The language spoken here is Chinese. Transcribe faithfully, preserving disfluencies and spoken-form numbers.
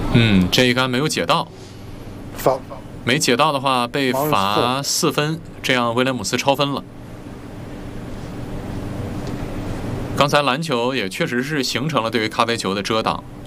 嗯，这一杆没有解到， 罚没解到的话被盲人罚四分，这样威廉姆斯超分了。刚才篮球也确实是形成了对于咖啡球的遮挡。